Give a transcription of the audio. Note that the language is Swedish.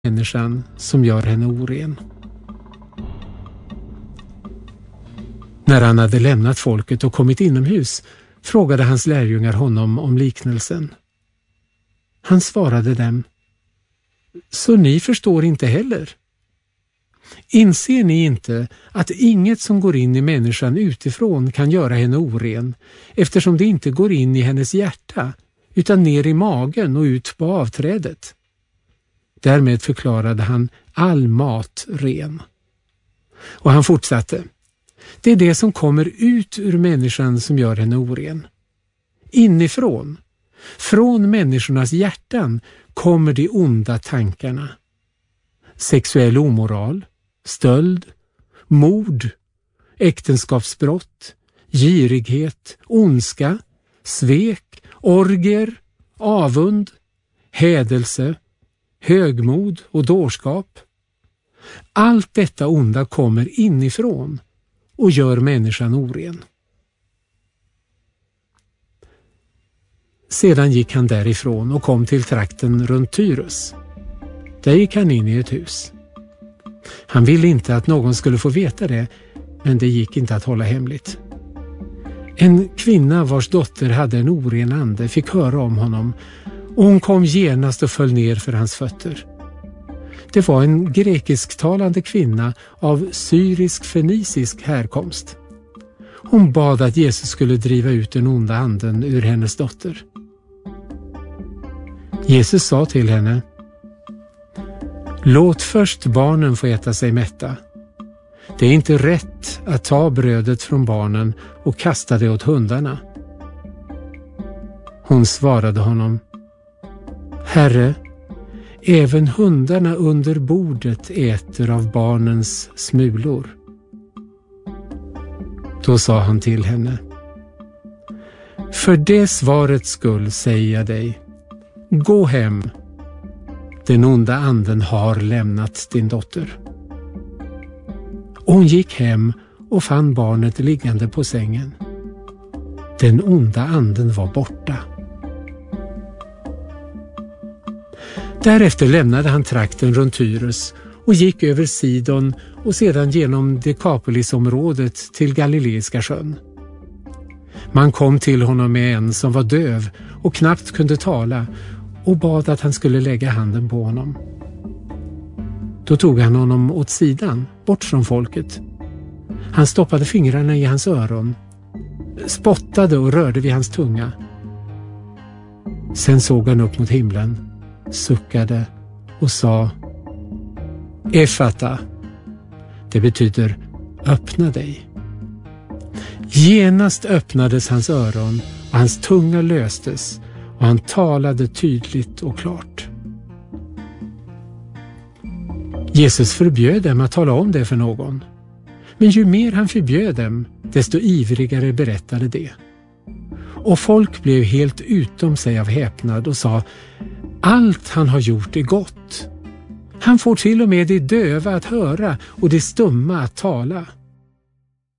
människan som gör henne oren. När han hade lämnat folket och kommit inomhus frågade hans lärjungar honom om liknelsen. Han svarade dem: så ni förstår inte heller? Inser ni inte att inget som går in i människan utifrån kan göra henne oren, eftersom det inte går in i hennes hjärta utan ner i magen och ut på avträdet? Därmed förklarade han all mat ren. Och han fortsatte: det är det som kommer ut ur människan som gör henne oren. Inifrån, från människornas hjärtan, kommer de onda tankarna. Sexuell omoral, stöld, mord, äktenskapsbrott, girighet, ondska, svek, orger, avund, hädelse, högmod och dårskap. Allt detta onda kommer inifrån och gör människan oren. Sedan gick han därifrån och kom till trakten runt Tyrus. Där gick han in i ett hus. Han ville inte att någon skulle få veta det, men det gick inte att hålla hemligt. En kvinna vars dotter hade en oren ande fick höra om honom, och hon kom genast och föll ner för hans fötter. Det var en grekisktalande kvinna av syrisk-fenicisk härkomst. Hon bad att Jesus skulle driva ut den onda anden ur hennes dotter. Jesus sa till henne: låt först barnen få äta sig mätta. Det är inte rätt att ta brödet från barnen och kasta det åt hundarna. Hon svarade honom: Herre, även hundarna under bordet äter av barnens smulor. Då sa han till henne: för det svarets skull säger jag dig, gå hem. Den onda anden har lämnat din dotter. Och hon gick hem och fann barnet liggande på sängen. Den onda anden var borta. Därefter lämnade han trakten runt Tyrus och gick över Sidon och sedan genom Dekapolisområdet till Galileiska sjön. Man kom till honom med en som var döv och knappt kunde tala och bad att han skulle lägga handen på honom. Då tog han honom åt sidan, bort från folket. Han stoppade fingrarna i hans öron, spottade och rörde vid hans tunga. Sen såg han upp mot himlen, suckade och sa: Efata. Det betyder öppna dig. Genast öppnades hans öron och hans tunga löstes och han talade tydligt och klart. Jesus förbjöd dem att tala om det för någon. Men ju mer han förbjöd dem, desto ivrigare berättade det. Och folk blev helt utom sig av häpnad och sa: allt han har gjort är gott. Han får till och med de döva att höra och de stumma att tala.